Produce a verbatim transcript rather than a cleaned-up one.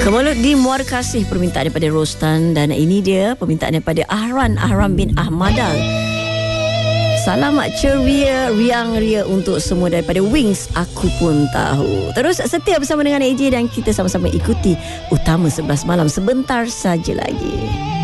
Kemulut di Muara Kasih, permintaan daripada Rostan. Dan ini dia permintaan daripada Ahran Ahram bin Ahmadal. Selamat ceria, riang ria untuk semua daripada Wings, aku pun tahu. Terus setia bersama dengan A J dan kita sama-sama ikuti Utama sebelas Malam sebentar saja lagi.